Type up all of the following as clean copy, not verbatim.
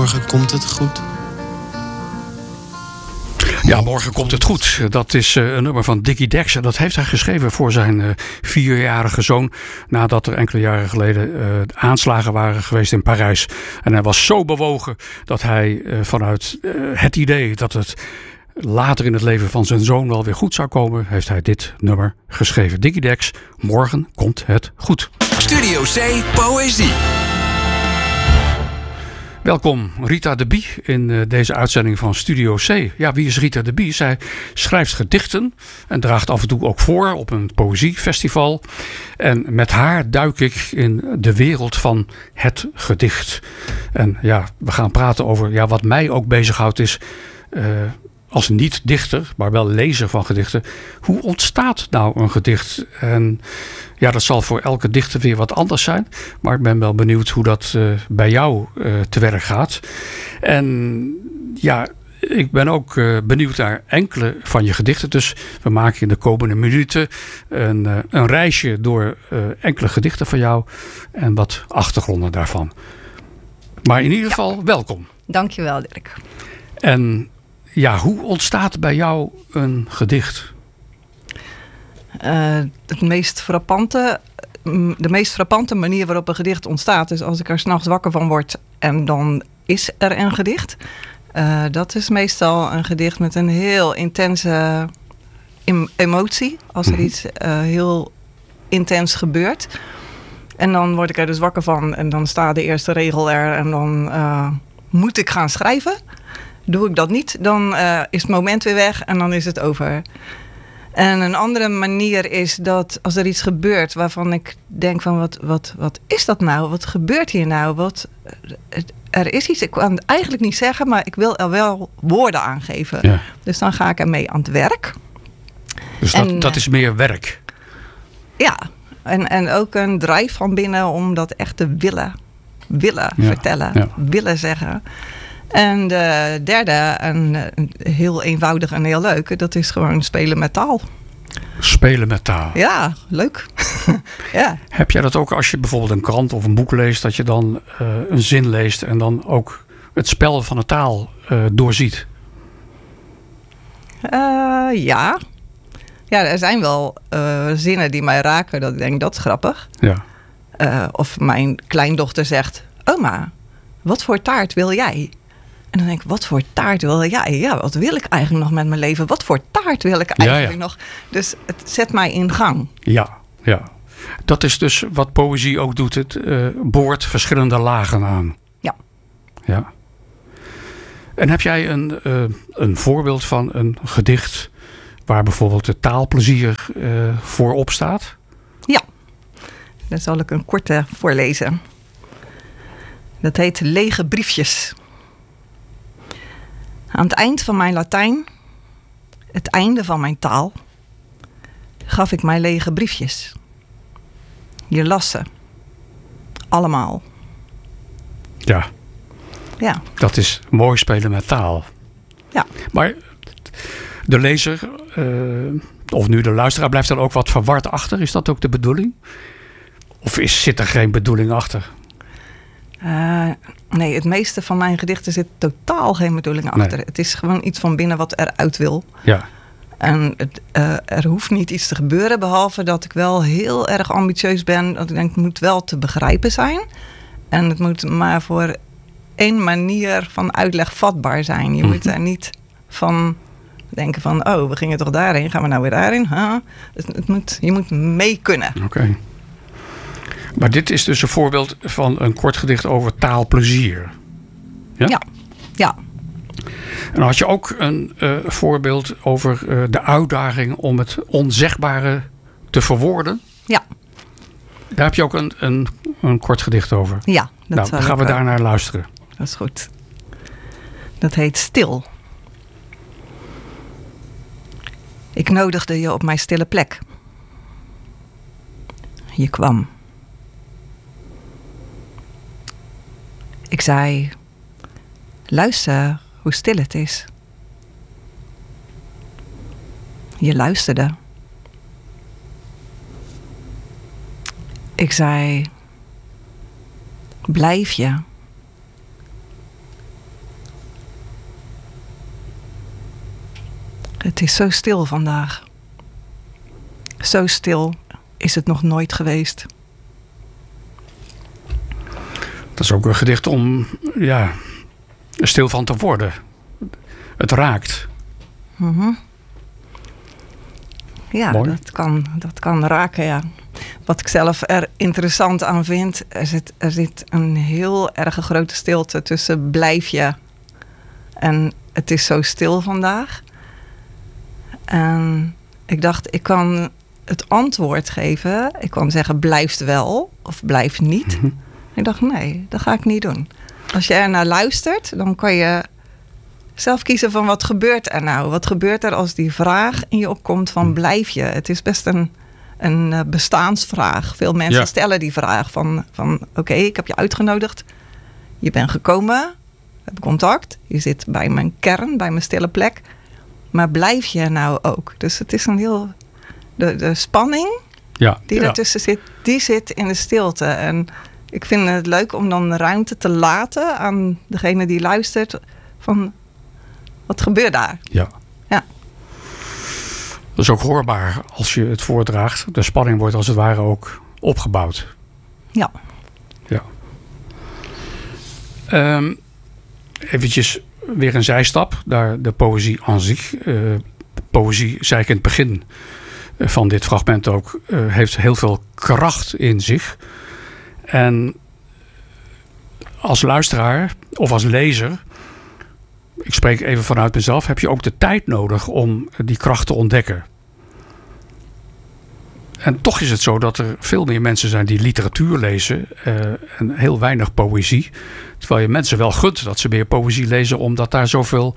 Morgen komt het goed. Ja, morgen komt het goed. Dat is een nummer van Dickie Dex. En dat heeft hij geschreven voor zijn 4-jarige zoon. Nadat er enkele jaren geleden aanslagen waren geweest in Parijs. En hij was zo bewogen dat hij vanuit het idee dat het later in het leven van zijn zoon wel weer goed zou komen, heeft hij dit nummer geschreven. Dickie Dex, morgen komt het goed. Studio C Poëzie. Welkom Rita de Bie in deze uitzending van Studio C. Ja, wie is Rita de Bie? Zij schrijft gedichten en draagt af en toe ook voor op een poëziefestival. En met haar duik ik in de wereld van het gedicht. En ja, we gaan praten over wat mij ook bezighoudt is, als niet-dichter, maar wel lezer van gedichten. Hoe ontstaat nou een gedicht? En ja, dat zal voor elke dichter weer wat anders zijn. Maar ik ben wel benieuwd hoe dat bij jou te werk gaat. En ja, ik ben ook benieuwd naar enkele van je gedichten. Dus we maken in de komende minuten een reisje door enkele gedichten van jou. En wat achtergronden daarvan. Maar in ieder geval, welkom. Dankjewel, Dirk. En ja, hoe ontstaat bij jou een gedicht? De meest frappante manier waarop een gedicht ontstaat is als ik er 's nachts wakker van word en dan is er een gedicht. Dat is meestal een gedicht met een heel intense emotie. Als er iets heel intens gebeurt. En dan word ik er dus wakker van en dan staat de eerste regel er en dan moet ik gaan schrijven. Doe ik dat niet, dan is het moment weer weg en dan is het over. En een andere manier is dat als er iets gebeurt waarvan ik denk van wat is dat nou? Wat gebeurt hier nou? Er is iets, ik kan het eigenlijk niet zeggen, maar ik wil er wel woorden aan geven. Ja. Dus dan ga ik ermee aan het werk. Dus dat is meer werk? Ja, en ook een drive van binnen om dat echt te willen vertellen, willen zeggen. En de derde, en heel eenvoudig en heel leuk, dat is gewoon spelen met taal. Spelen met taal. Ja, leuk. Ja. Heb jij dat ook als je bijvoorbeeld een krant of een boek leest, dat je dan een zin leest en dan ook het spel van de taal doorziet? Ja. Ja, er zijn wel zinnen die mij raken dat ik denk, dat is grappig. Ja. Of mijn kleindochter zegt, oma, wat voor taart wil jij? En dan denk ik, wat voor taart wil jij? Ja, wat wil ik eigenlijk nog met mijn leven? Wat voor taart wil ik eigenlijk nog? Dus het zet mij in gang. Ja. Dat is dus wat poëzie ook doet. Het boort verschillende lagen aan. Ja. En heb jij een voorbeeld van een gedicht waar bijvoorbeeld het taalplezier voorop staat? Ja. Dan zal ik een korte voorlezen. Dat heet Lege briefjes. Aan het eind van mijn Latijn, het einde van mijn taal, gaf ik mij lege briefjes. Je las ze. Allemaal. Ja. Dat is mooi spelen met taal. Ja. Maar de lezer, of nu de luisteraar, blijft er ook wat verward achter. Is dat ook de bedoeling? Of zit er geen bedoeling achter? Nee, het meeste van mijn gedichten zit totaal geen bedoeling achter. Nee. Het is gewoon iets van binnen wat eruit wil. Ja. En er hoeft niet iets te gebeuren, behalve dat ik wel heel erg ambitieus ben. Dat ik denk, het moet wel te begrijpen zijn. En het moet maar voor één manier van uitleg vatbaar zijn. Je moet er niet van denken van, we gingen toch daarheen, gaan we nou weer daarheen? Je moet mee kunnen. Oké. Maar dit is dus een voorbeeld van een kort gedicht over taalplezier. Ja. En had je ook een voorbeeld over de uitdaging om het onzegbare te verwoorden? Ja. Daar heb je ook een kort gedicht over. Ja. Dan gaan we daar naar luisteren. Dat is goed. Dat heet Stil. Ik nodigde je op mijn stille plek. Je kwam. Ik zei, luister hoe stil het is. Je luisterde. Ik zei, blijf je. Het is zo stil vandaag. Zo stil is het nog nooit geweest. Dat is ook een gedicht om stil van te worden. Het raakt. Mm-hmm. Ja, dat kan raken, ja. Wat ik zelf er interessant aan vind, er zit een heel erg grote stilte tussen blijf je en het is zo stil vandaag. En ik dacht, ik kan het antwoord geven. Ik kan zeggen, blijft wel of blijft niet. Mm-hmm. Ik dacht, nee, dat ga ik niet doen. Als je er naar luistert, dan kan je zelf kiezen van wat gebeurt er nou? Wat gebeurt er als die vraag in je opkomt van blijf je? Het is best een bestaansvraag. Veel mensen stellen die vraag van oké, ik heb je uitgenodigd. Je bent gekomen, we hebben contact. Je zit bij mijn kern, bij mijn stille plek. Maar blijf je nou ook? Dus het is een heel... De spanning die ertussen zit, die zit in de stilte. En ik vind het leuk om dan ruimte te laten aan degene die luistert van wat gebeurt daar? Ja. Dat is ook hoorbaar als je het voordraagt. De spanning wordt als het ware ook opgebouwd. Ja. Eventjes weer een zijstap naar de poëzie aan zich. Poëzie, zei ik in het begin van dit fragment ook, heeft heel veel kracht in zich. En als luisteraar of als lezer, ik spreek even vanuit mezelf, heb je ook de tijd nodig om die kracht te ontdekken. En toch is het zo dat er veel meer mensen zijn die literatuur lezen en heel weinig poëzie. Terwijl je mensen wel gunt dat ze meer poëzie lezen, omdat daar zoveel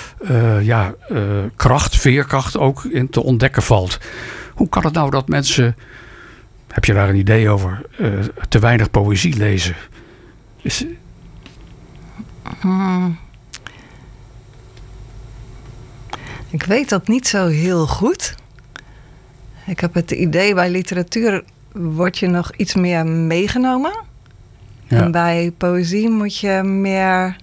kracht, veerkracht ook in te ontdekken valt. Hoe kan het nou dat mensen, heb je daar een idee over, te weinig poëzie lezen? Ik weet dat niet zo heel goed. Ik heb het idee, bij literatuur word je nog iets meer meegenomen. Ja. En bij poëzie moet je meer...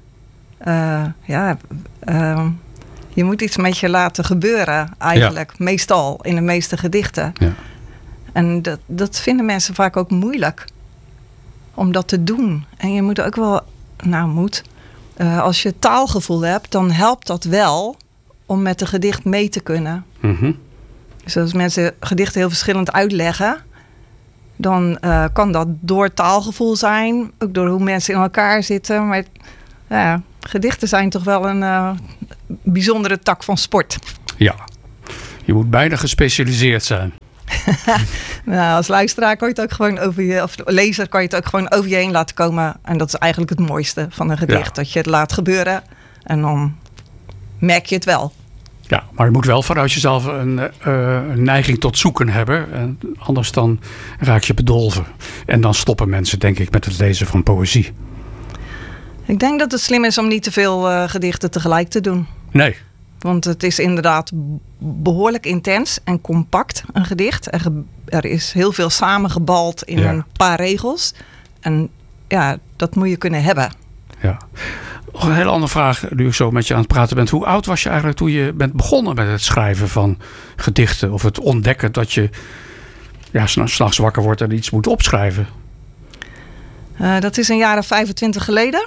je moet iets met je laten gebeuren eigenlijk. Ja. Meestal, in de meeste gedichten. Ja. En dat vinden mensen vaak ook moeilijk. Om dat te doen. En je moet ook wel... als je taalgevoel hebt, dan helpt dat wel om met een gedicht mee te kunnen. Mm-hmm. Dus als mensen gedichten heel verschillend uitleggen, dan kan dat door taalgevoel zijn, ook door hoe mensen in elkaar zitten. Maar gedichten zijn toch wel een bijzondere tak van sport. Ja, je moet bijna gespecialiseerd zijn. Als luisteraar kan je het ook gewoon of lezer kan je het ook gewoon over je heen laten komen. En dat is eigenlijk het mooiste van een gedicht. Ja. Dat je het laat gebeuren en dan merk je het wel. Ja, maar je moet wel vanuit jezelf een neiging tot zoeken hebben. En anders dan raak je bedolven. En dan stoppen mensen, denk ik, met het lezen van poëzie. Ik denk dat het slim is om niet te veel gedichten tegelijk te doen. Nee. Want het is inderdaad behoorlijk intens en compact, een gedicht. Er is heel veel samengebald in een paar regels. En dat moet je kunnen hebben. Ja. Nog een hele andere vraag, nu ik zo met je aan het praten ben. Hoe oud was je eigenlijk toen je bent begonnen met het schrijven van gedichten? Of het ontdekken dat je 's nachts wakker wordt en iets moet opschrijven? Dat is een jaar of 25 geleden.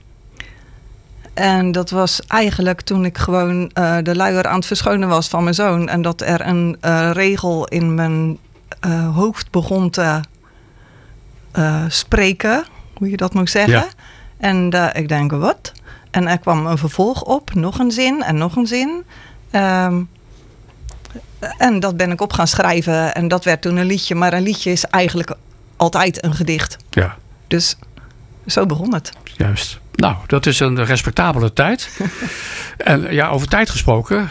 En dat was eigenlijk toen ik gewoon de luier aan het verschonen was van mijn zoon. En dat er een regel in mijn hoofd begon te spreken. Hoe je dat moet zeggen. Ja. En ik denk, wat? En er kwam een vervolg op. Nog een zin en nog een zin. En dat ben ik op gaan schrijven. En dat werd toen een liedje. Maar een liedje is eigenlijk altijd een gedicht. Ja. Dus zo begon het. Juist. Nou, dat is een respectabele tijd. En over tijd gesproken.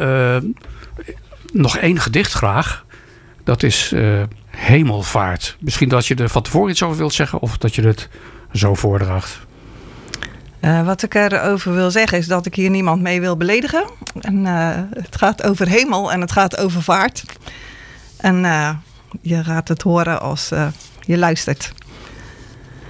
Nog 1 gedicht graag. Dat is Hemelvaart. Misschien dat je er van tevoren iets over wilt zeggen. Of dat je het zo voordraagt. Wat ik erover wil zeggen is dat ik hier niemand mee wil beledigen. En het gaat over hemel en het gaat over vaart. En je gaat het horen als je luistert.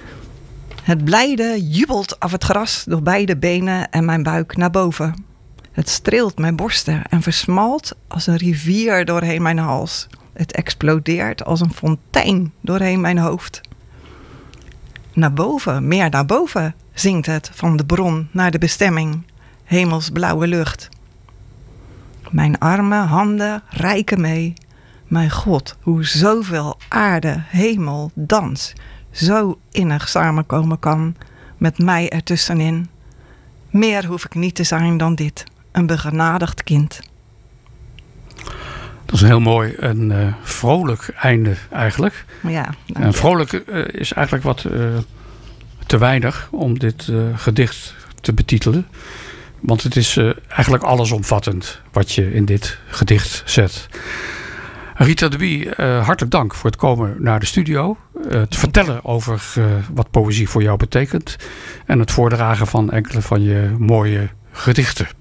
Het blijde jubelt af het gras door beide benen en mijn buik naar boven. Het streelt mijn borsten en versmalt als een rivier doorheen mijn hals. Het explodeert als een fontein doorheen mijn hoofd. Naar boven, meer naar boven, zingt het van de bron naar de bestemming. Hemelsblauwe lucht. Mijn armen, handen reiken mee. Mijn God, hoe zoveel aarde, hemel, dans zo innig samenkomen kan met mij ertussenin. Meer hoef ik niet te zijn dan dit, een begenadigd kind. Dat is een heel mooi en vrolijk einde eigenlijk. Ja, en vrolijk is eigenlijk wat te weinig om dit gedicht te betitelen. Want het is eigenlijk allesomvattend wat je in dit gedicht zet. Rita de Bie, hartelijk dank voor het komen naar de studio. Het vertellen over wat poëzie voor jou betekent. En het voordragen van enkele van je mooie gedichten.